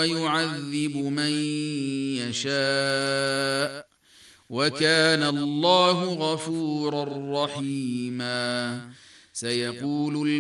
ويعذب من يشاء وكان الله غفورا رحيما. سيقول